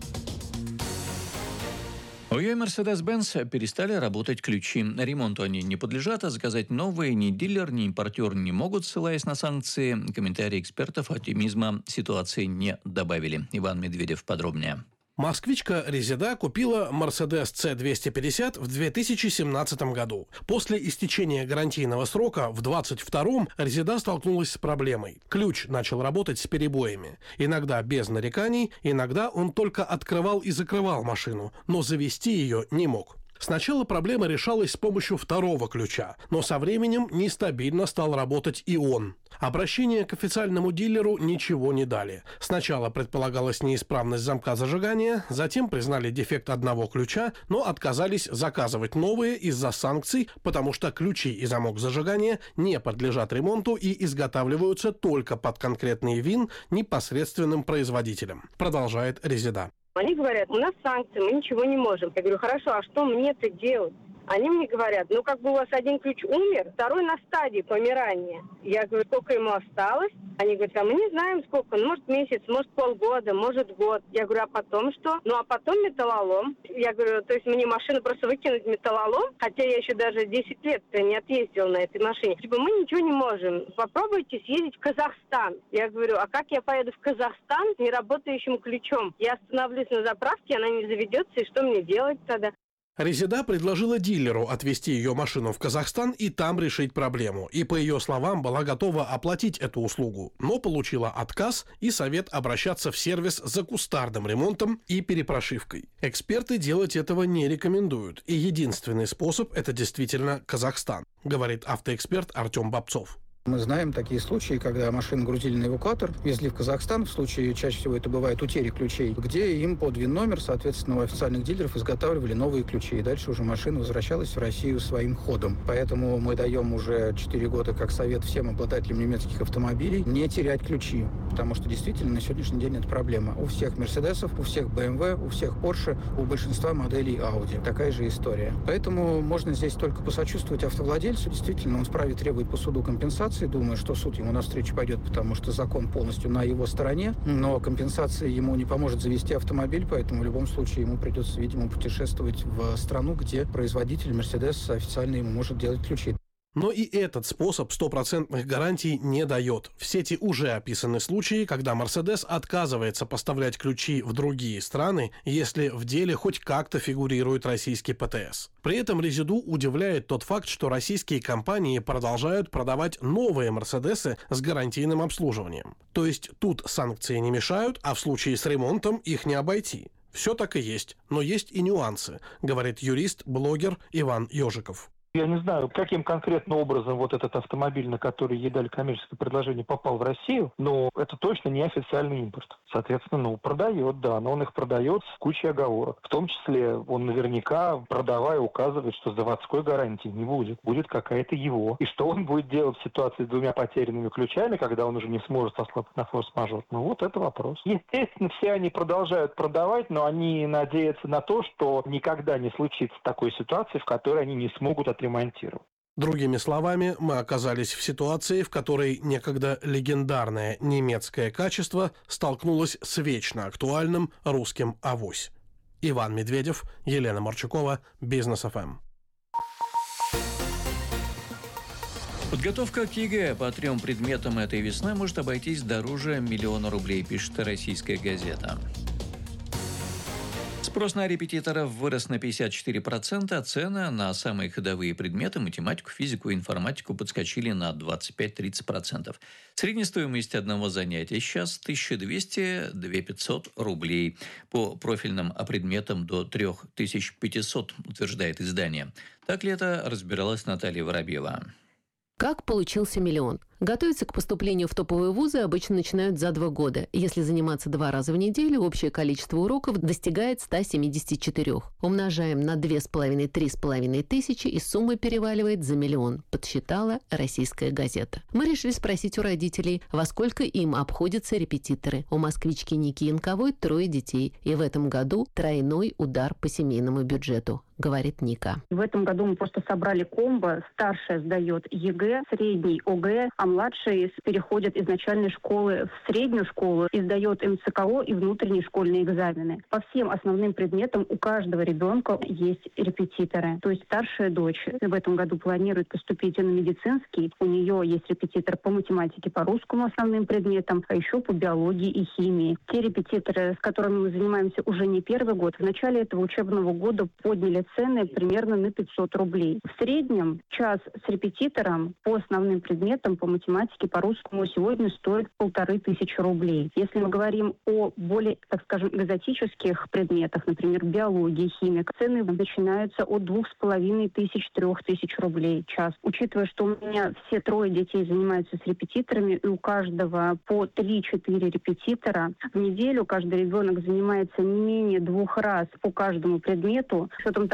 У ее Mercedes-Benz перестали работать ключи. Ремонту они не подлежат, а заказать новые ни дилер, ни импортер не могут, ссылаясь на санкции. Комментарии экспертов оптимизма ситуации не добавили. Иван Медведев подробнее. Москвичка Резеда купила Mercedes C250 в 2017 году. После истечения гарантийного срока в 2022 Резеда столкнулась с проблемой. Ключ начал работать с перебоями. Иногда без нареканий, иногда он только открывал и закрывал машину, но завести ее не мог. Сначала проблема решалась с помощью второго ключа, но со временем нестабильно стал работать и он. Обращение к официальному дилеру ничего не дали. Сначала предполагалась неисправность замка зажигания, затем признали дефект одного ключа, но отказались заказывать новые из-за санкций, потому что ключи и замок зажигания не подлежат ремонту и изготавливаются только под конкретный ВИН непосредственным производителем, продолжает Резеда. Они говорят, у нас санкции, мы ничего не можем. Я говорю, хорошо, а что мне-то делать? Они мне говорят, ну как бы у вас один ключ умер, второй на стадии помирания. Я говорю, сколько ему осталось? Они говорят, а мы не знаем сколько, ну, может месяц, может полгода, может год. Я говорю, а потом что? Ну а потом металлолом. Я говорю, то есть мне машину просто выкинуть металлолом, хотя я еще даже 10 лет не отъездила на этой машине. Типа мы ничего не можем. Попробуйте съездить в Казахстан. Я говорю, а как я поеду в Казахстан с неработающим ключом? Я остановлюсь на заправке, она не заведется, и что мне делать тогда? Резеда предложила дилеру отвезти ее машину в Казахстан и там решить проблему. И, по ее словам, была готова оплатить эту услугу, но получила отказ и совет обращаться в сервис за кустарным ремонтом и перепрошивкой. Эксперты делать этого не рекомендуют, и единственный способ – это действительно Казахстан, говорит автоэксперт Артем Бобцов. Мы знаем такие случаи, когда машину грузили на эвакуатор, везли в Казахстан, в случае, чаще всего это бывает утери ключей, где им под ВИН-номер, соответственно, у официальных дилеров изготавливали новые ключи, и дальше уже машина возвращалась в Россию своим ходом. Поэтому мы даем уже 4 года как совет всем обладателям немецких автомобилей не терять ключи, потому что действительно на сегодняшний день это проблема. У всех Мерседесов, у всех BMW, у всех Porsche, у большинства моделей Audi. Такая же история. Поэтому можно здесь только посочувствовать автовладельцу. Действительно, он вправе требовать по суду компенсации. Думаю, что суд ему навстречу пойдет, потому что закон полностью на его стороне, но компенсация ему не поможет завести автомобиль, поэтому в любом случае ему придется, видимо, путешествовать в страну, где производитель Mercedes официально ему может делать ключи. Но и этот способ стопроцентных гарантий не дает. В сети уже описаны случаи, когда Mercedes отказывается поставлять ключи в другие страны, если в деле хоть как-то фигурирует российский ПТС. При этом Резеду удивляет тот факт, что российские компании продолжают продавать новые Мерседесы с гарантийным обслуживанием. То есть тут санкции не мешают, а в случае с ремонтом их не обойти. Все так и есть, но есть и нюансы, говорит юрист-блогер Иван Ежиков. Я не знаю, каким конкретно образом вот этот автомобиль, на который ей дали коммерческое предложение, попал в Россию, но это точно не официальный импорт. Соответственно, продает, да, но он их продает с кучей оговорок. В том числе он наверняка, продавая, указывает, что заводской гарантии не будет. Будет какая-то его. И что он будет делать в ситуации с 2 потерянными ключами, когда он уже не сможет сослаться на форс-мажор? Ну вот это вопрос. Естественно, все они продолжают продавать, но они надеются на то, что никогда не случится такой ситуации, в которой они не смогут отремонтировать. Другими словами, мы оказались в ситуации, в которой некогда легендарное немецкое качество столкнулось с вечно актуальным русским авось. Иван Медведев, Елена Марчукова, Бизнес ФМ. Подготовка к ЕГЭ по 3 предметам этой весны может обойтись дороже 1 000 000 рублей, пишет «Российская газета». Спрос на репетиторов вырос на 54%, а цены на самые ходовые предметы – математику, физику и информатику – подскочили на 25-30%. Средняя стоимость одного занятия сейчас 1200-2500 рублей. По профильным предметам до 3500, утверждает издание. Так ли это, разбиралась Наталья Воробьева. Как получился миллион? Готовиться к поступлению в топовые вузы обычно начинают за 2 года. Если заниматься 2 раза в неделю, общее количество уроков достигает 174. Умножаем на 2500-3,5 тысячи, и сумма переваливает за 1 000 000, подсчитала «Российская газета». Мы решили спросить у родителей, во сколько им обходятся репетиторы. У москвички Ники Янковой 3 детей, и в этом году тройной удар по семейному бюджету, говорит Ника. В этом году мы просто собрали комбо. Старшая сдает ЕГЭ, средний ОГЭ, а младший переходит из начальной школы в среднюю школу и сдает МЦКО и внутренние школьные экзамены. По всем основным предметам у каждого ребенка есть репетиторы. То есть старшая дочь в этом году планирует поступить на медицинский. У нее есть репетитор по математике, по русскому основным предметам, а еще по биологии и химии. Те репетиторы, с которыми мы занимаемся уже не 1-й год, в начале этого учебного года подняли цены примерно на 500 рублей. В среднем час с репетитором по основным предметам, по математике, по русскому сегодня стоит 1500 рублей. Если мы говорим о более, так скажем, экзотических предметах, например, биологии, химия, цены начинаются от 2500-3000 рублей в час. Учитывая, что у меня все 3 детей занимаются с репетиторами, и у каждого по 3-4 репетитора, в неделю каждый ребенок занимается не менее 2 раз по каждому предмету, с учетом того,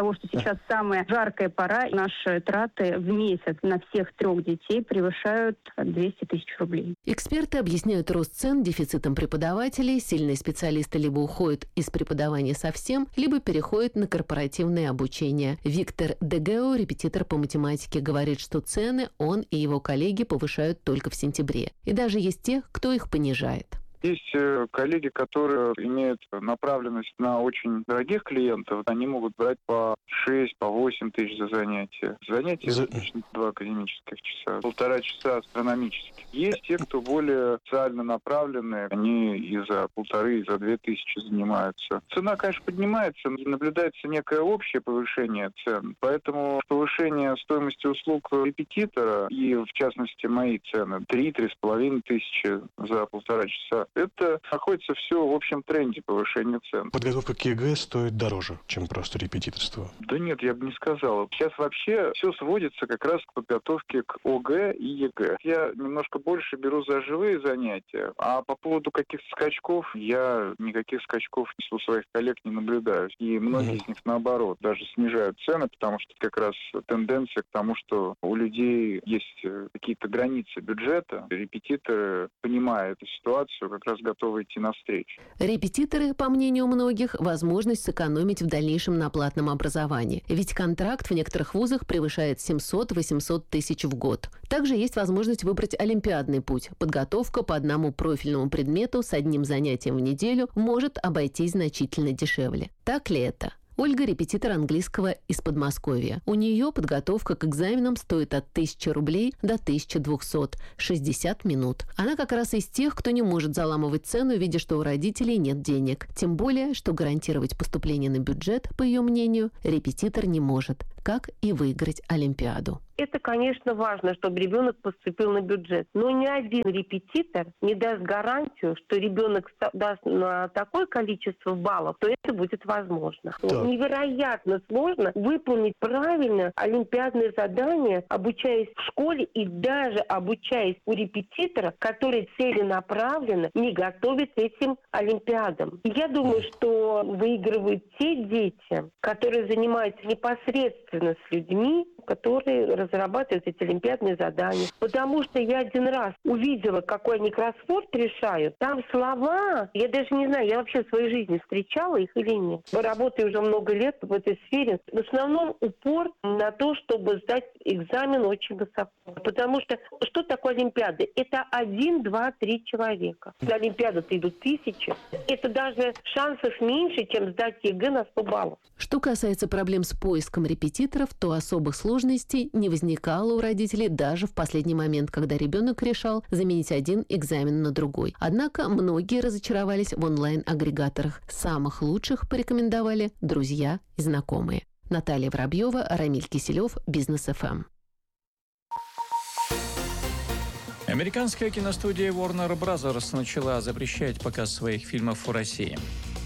того, что сейчас самая жаркая пора, наши траты в месяц на всех 3 детей превышают 200 тысяч рублей. Эксперты объясняют рост цен дефицитом преподавателей. Сильные специалисты либо уходят из преподавания совсем, либо переходят на корпоративное обучение. Виктор Дегео, репетитор по математике, говорит, что цены он и его коллеги повышают только в сентябре. И даже есть те, кто их понижает. Есть коллеги, которые имеют направленность на очень дорогих клиентов. Они могут брать по 6, по 8 тысяч за занятие. Занятия 2 академических часа, 1,5 часа астрономических. Есть те, кто более социально направленные. Они и за 1,5, и за 2 тысячи занимаются. Цена, конечно, поднимается. Наблюдается некое общее повышение цен. Поэтому повышение стоимости услуг репетитора и, в частности, мои цены 3-3,5 тысячи за 1,5 часа. Это находится все в общем тренде повышения цен. Подготовка к ЕГЭ стоит дороже, чем просто репетиторство? Да нет, я бы не сказал. Сейчас вообще все сводится как раз к подготовке к ОГЭ и ЕГЭ. Я немножко больше беру за живые занятия, а по поводу каких-то скачков, я никаких скачков у своих коллег не наблюдаю. И многие из них, наоборот, даже снижают цены, потому что как раз тенденция к тому, что у людей есть какие-то границы бюджета. Репетиторы, понимая эту ситуацию, как раз готовы идти навстречу. Репетиторы, по мнению многих, возможность сэкономить в дальнейшем на платном образовании. Ведь контракт в некоторых вузах превышает 700-800 тысяч в год. Также есть возможность выбрать олимпиадный путь. Подготовка по одному профильному предмету с одним занятием в неделю может обойтись значительно дешевле. Так ли это? Ольга – репетитор английского из Подмосковья. У нее подготовка к экзаменам стоит от 1000 рублей до 1200, 60 минут. Она как раз из тех, кто не может заламывать цену, видя, что у родителей нет денег. Тем более, что гарантировать поступление на бюджет, по ее мнению, репетитор не может, как и выиграть Олимпиаду. Это, конечно, важно, чтобы ребенок поступил на бюджет. Но ни один репетитор не даст гарантию, что ребенок даст на такое количество баллов, то это будет возможно. Да. Невероятно сложно выполнить правильно олимпиадные задания, обучаясь в школе и даже обучаясь у репетитора, который целенаправленно не готовит этим олимпиадам. И я думаю, что выигрывают те дети, которые занимаются непосредственно с людьми, которые разрабатывают эти олимпиадные задания. Потому что я один раз увидела, какой они кроссворд решают. Там слова, я даже не знаю, я вообще в своей жизни встречала их или нет. Работаю уже много лет в этой сфере. В основном упор на то, чтобы сдать экзамен очень высоко. Потому что такое олимпиада? Это 1, 2, 3 человека. На олимпиаду-то идут 1000. Это даже шансов меньше, чем сдать ЕГЭ на 100 баллов. Что касается проблем с поиском репетиторов, то особых сложностей не возникало у родителей даже в последний момент, когда ребенок решал заменить один экзамен на другой. Однако многие разочаровались в онлайн-агрегаторах. Самых лучших порекомендовали друзья и знакомые. Наталья Воробьева, Рамиль Киселев, Бизнес ФМ. Американская киностудия Warner Bros. Начала запрещать показ своих фильмов в России.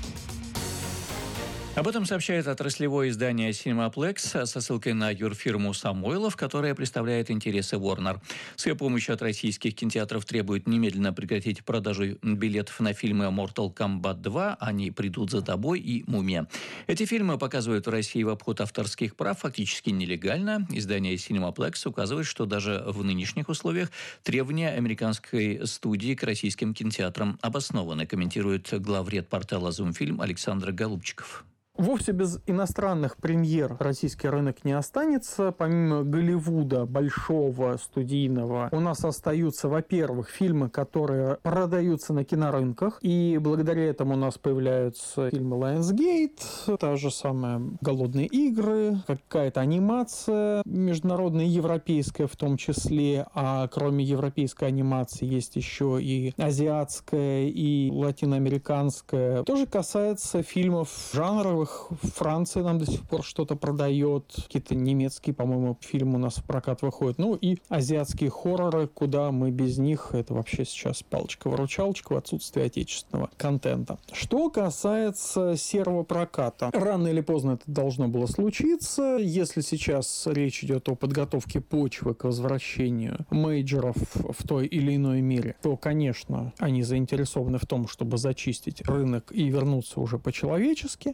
Об этом сообщает отраслевое издание Cineplex со ссылкой на юрфирму «Самойлов», которая представляет интересы Warner. С ее помощью от российских кинотеатров требуют немедленно прекратить продажу билетов на фильмы Mortal Kombat 2, «Они придут за тобой» и «Мумия». Эти фильмы показывают в России в обход авторских прав фактически нелегально. Издание Cineplex указывает, что даже в нынешних условиях требования американской студии к российским кинотеатрам обоснованы, комментирует главред портала «Зумфильм» Александр Голубчиков. Вовсе без иностранных премьер российский рынок не останется. Помимо Голливуда, большого, студийного, у нас остаются, во-первых, фильмы, которые продаются на кинорынках. И благодаря этому у нас появляются фильмы Lionsgate, та же самая «Голодные игры», какая-то анимация международная, европейская в том числе. А кроме европейской анимации есть еще и азиатская, и латиноамериканская. Тоже касается фильмов жанровых. Франция нам до сих пор что-то продает. Какие-то немецкие, по-моему, фильмы у нас в прокат выходят. Ну и азиатские хорроры, куда мы без них. Это вообще сейчас палочка-выручалочка в отсутствии отечественного контента. Что касается серого проката. Рано или поздно это должно было случиться. Если сейчас речь идет о подготовке почвы к возвращению мейджоров в той или иной мере, то, конечно, они заинтересованы в том, чтобы зачистить рынок и вернуться уже по-человечески. Российские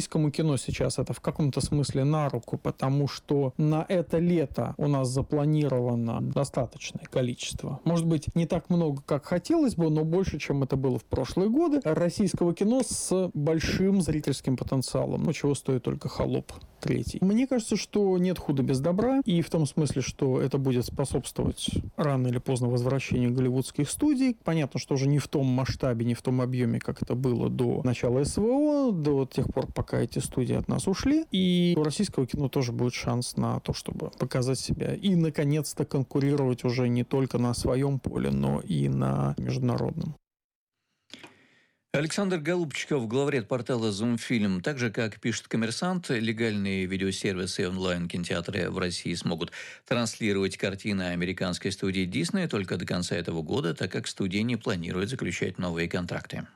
российскому кино сейчас это в каком-то смысле на руку, потому что на это лето у нас запланировано достаточное количество. Может быть, не так много, как хотелось бы, но больше, чем это было в прошлые годы. Российского кино с большим зрительским потенциалом, чего стоит только «Холоп» 3. Мне кажется, что нет худа без добра, и в том смысле, что это будет способствовать рано или поздно возвращению голливудских студий. Понятно, что уже не в том масштабе, не в том объеме, как это было до начала СВО, до тех пор, пока эти студии от нас ушли. И у российского кино тоже будет шанс на то, чтобы показать себя и, наконец-то, конкурировать уже не только на своем поле, но и на международном. Александр Голубчиков, главред портала «Зумфильм». Так же, как пишет «Коммерсант», легальные видеосервисы и онлайн-кинотеатры в России смогут транслировать картины американской студии Disney только до конца этого года, так как студия не планирует заключать новые контракты.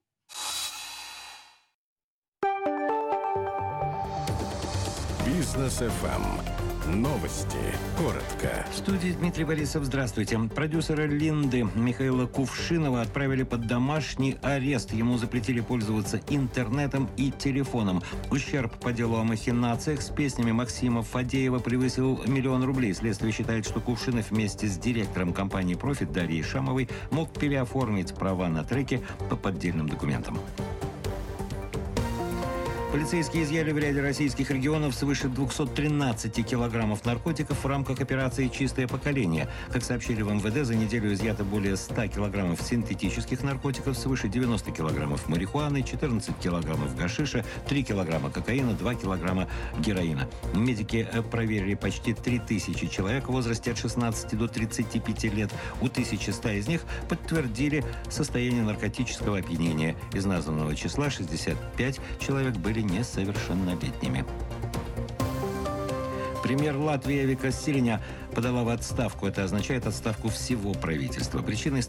Бизнес ФМ. Новости. Коротко. В студии Дмитрий Борисов. Здравствуйте. Продюсера «Линды» Михаила Кувшинова отправили под домашний арест. Ему запретили пользоваться интернетом и телефоном. Ущерб по делу о махинациях с песнями Максима Фадеева превысил 1 000 000 рублей. Следствие считает, что Кувшинов вместе с директором компании «Профит» Дарьей Шамовой мог переоформить права на треки по поддельным документам. Полицейские изъяли в ряде российских регионов свыше 213 килограммов наркотиков в рамках операции «Чистое поколение». Как сообщили в МВД, за неделю изъято более 100 килограммов синтетических наркотиков, свыше 90 килограммов марихуаны, 14 килограммов гашиша, 3 килограмма кокаина, 2 килограмма героина. Медики проверили почти 3000 человек в возрасте от 16 до 35 лет. У 1100 из них подтвердили состояние наркотического опьянения. Из названного числа 65 человек были несовершеннолетними. Премьер Латвии Вика Силиня подала в отставку. Это означает отставку всего правительства. Причиной